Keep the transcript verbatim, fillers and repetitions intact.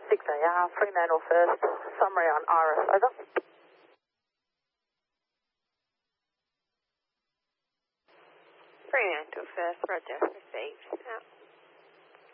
six A R, Fremantle first, summary on Iris, over. Fremantle first, roger, received. Out.